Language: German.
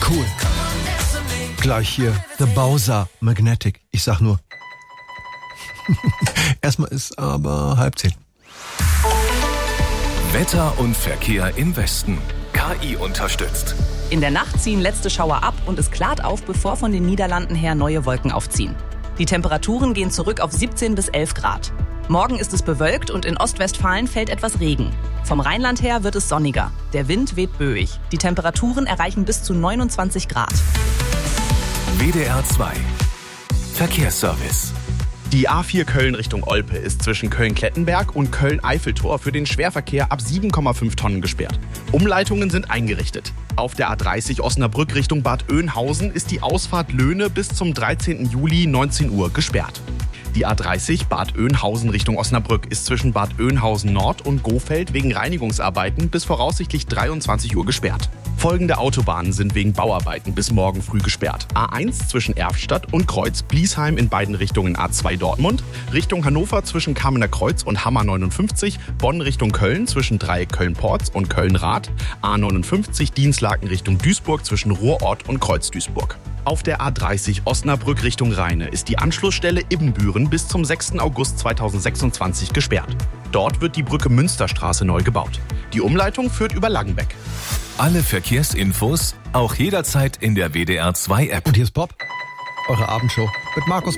Cool. Gleich hier The Bowser Magnetic. Ich sag nur. Erstmal ist aber 9:30. Wetter und Verkehr im Westen. KI unterstützt. In der Nacht ziehen letzte Schauer ab und es klart auf, bevor von den Niederlanden her neue Wolken aufziehen. Die Temperaturen gehen zurück auf 17 bis 11 Grad. Morgen ist es bewölkt und in Ostwestfalen fällt etwas Regen. Vom Rheinland her wird es sonniger. Der Wind weht böig. Die Temperaturen erreichen bis zu 29 Grad. WDR 2 Verkehrsservice. Die A4 Köln Richtung Olpe ist zwischen Köln-Klettenberg und Köln-Eiffeltor für den Schwerverkehr ab 7,5 Tonnen gesperrt. Umleitungen sind eingerichtet. Auf der A30 Osnabrück Richtung Bad Oeynhausen ist die Ausfahrt Löhne bis zum 13. Juli 19 Uhr gesperrt. Die A30 Bad Oeynhausen Richtung Osnabrück ist zwischen Bad Oeynhausen Nord und Gohfeld wegen Reinigungsarbeiten bis voraussichtlich 23 Uhr gesperrt. Folgende Autobahnen sind wegen Bauarbeiten bis morgen früh gesperrt. A1 zwischen Erftstadt und Kreuz-Bliesheim in beiden Richtungen A2 Dortmund, Richtung Hannover zwischen Kamener Kreuz und Hammer 59, Bonn Richtung Köln zwischen Dreieck Köln-Porz und Köln-Rath, A59 Dienstlaken Richtung Duisburg zwischen Ruhrort und Kreuz-Duisburg. Auf der A30 Osnabrück Richtung Rheine ist die Anschlussstelle Ibbenbüren bis zum 6. August 2026 gesperrt. Dort wird die Brücke Münsterstraße neu gebaut. Die Umleitung führt über Langenbeck. Alle Verkehrsinfos auch jederzeit in der WDR 2 App. Und hier ist Bob, eure Abendshow mit Markus